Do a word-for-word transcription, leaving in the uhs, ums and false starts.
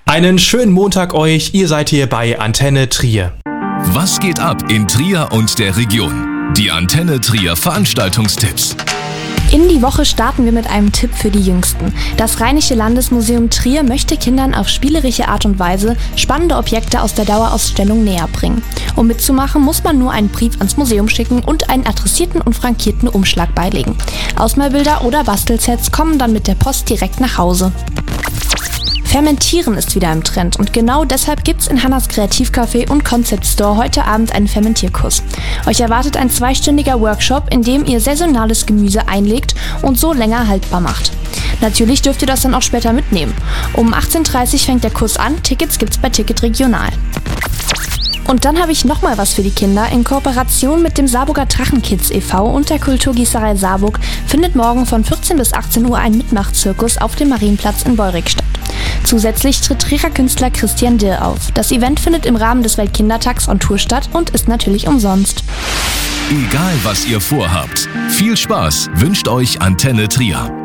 Einen schönen Montag euch, ihr seid hier bei Antenne Trier. Was geht ab in Trier und der Region? Die Antenne Trier Veranstaltungstipps. In die Woche starten wir mit einem Tipp für die Jüngsten. Das Rheinische Landesmuseum Trier möchte Kindern auf spielerische Art und Weise spannende Objekte aus der Dauerausstellung näher bringen. Um mitzumachen, muss man nur einen Brief ans Museum schicken und einen adressierten und frankierten Umschlag beilegen. Ausmalbilder oder Bastelsets kommen dann mit der Post direkt nach Hause. Fermentieren ist wieder im Trend und genau deshalb gibt's in Hannas Kreativcafé und Concept Store heute Abend einen Fermentierkurs. Euch erwartet ein zweistündiger Workshop, in dem ihr saisonales Gemüse einlegt und so länger haltbar macht. Natürlich dürft ihr das dann auch später mitnehmen. Um achtzehn Uhr dreißig fängt der Kurs an, Tickets gibt's bei Ticket Regional. Und dann habe ich nochmal was für die Kinder. In Kooperation mit dem Saarburger Drachenkids e V und der Kulturgießerei Saarburg findet morgen von vierzehn bis achtzehn Uhr ein Mitmachzirkus auf dem Marienplatz in Beurig statt. Zusätzlich tritt Trierer Künstler Christian Dirr auf. Das Event findet im Rahmen des Weltkindertags on Tour statt und ist natürlich umsonst. Egal was ihr vorhabt, viel Spaß wünscht euch Antenne Trier.